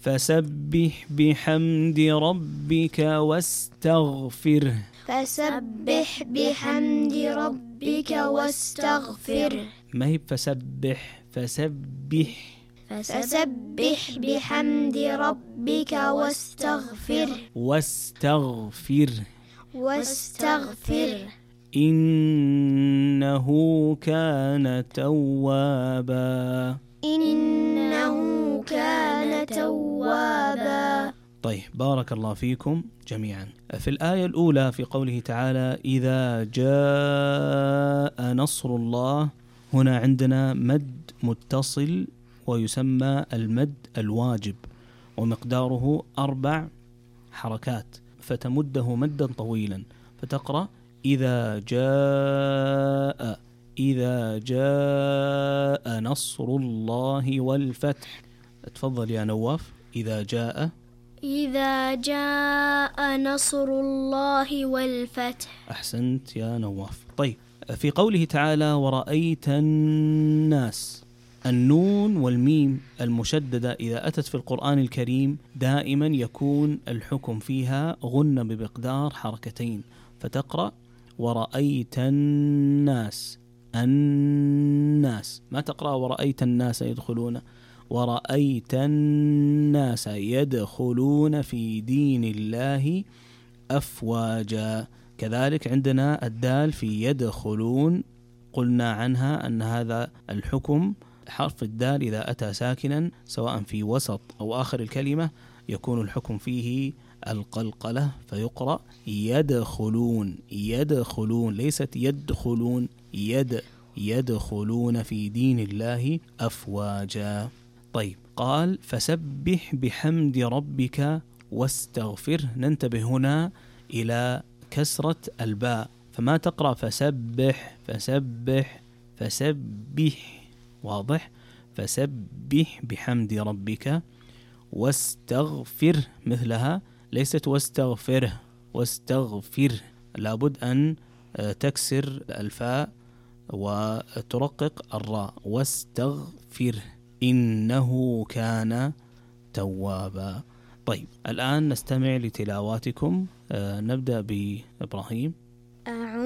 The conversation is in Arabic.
فسبح بحمد ربك واستغفره. فسبح بحمد ربك واستغفره. ما هي فسبح، فسبح. فسبح بحمد ربك واستغفره. واستغفره. واستغفره. إنه كان توابا. إنه كان توابا. طيب، بارك الله فيكم جميعا. في الآية الأولى في قوله تعالى إذا جاء نصر الله، هنا عندنا مد متصل ويسمى المد الواجب، ومقداره 4 حركات، فتمده مدا طويلا، فتقرأ إذا جاء نصر الله والفتح. تفضل يا نواف. إذا جاء نصر الله والفتح. أحسنت يا نواف. طيب، في قوله تعالى ورأيت الناس، النون والميم المشددة إذا أتت في القرآن الكريم دائما يكون الحكم فيها غنة بمقدار 2 حركات، فتقرأ ورأيت الناس. الناس، ما تقرأ ورأيت الناس يدخلون، ورأيت الناس يدخلون في دين الله أفواجا. كذلك عندنا الدال في يدخلون، قلنا عنها أن هذا الحكم حرف الدال إذا أتى ساكنا سواء في وسط أو آخر الكلمة يكون الحكم فيه القلقلة، فيقرأ يدخلون. يدخلون، ليست يدخلون، يدخلون في دين الله أفواجا. طيب، قال فسبح بحمد ربك واستغفره. ننتبه هنا إلى كسرة الباء، فما تقرأ فسبح فسبح، واضح؟ فسبح بحمد ربك واستغفر مثلها، ليست واستغفر، لابد أن تكسر الفاء وترقق الراء. واستغفر إنه كان توابا. طيب، الآن نستمع لتلاواتكم. نبدأ بإبراهيم.